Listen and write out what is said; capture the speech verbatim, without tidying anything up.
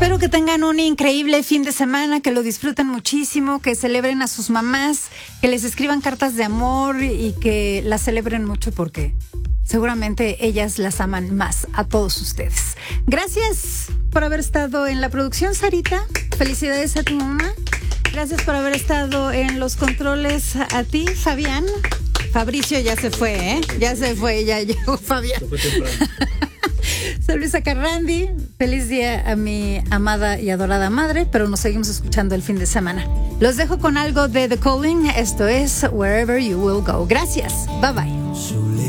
Espero que tengan un increíble fin de semana, que lo disfruten muchísimo, que celebren a sus mamás, que les escriban cartas de amor y que las celebren mucho porque seguramente ellas las aman más a todos ustedes. Gracias por haber estado en la producción, Sarita. Felicidades a tu mamá. Gracias por haber estado en los controles a ti, Fabián. Fabricio ya se fue, ¿eh? Ya se fue, ya llegó Fabián. Soy Luisa Carrandi. Feliz día a mi amada y adorada madre, pero nos seguimos escuchando el fin de semana. Los dejo con algo de The Calling. Esto es Wherever You Will Go. Gracias. Bye bye.